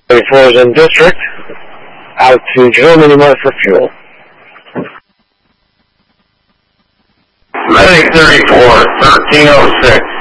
34 is in district. Out to Joe Minimar for fuel. Medic 34, 1306.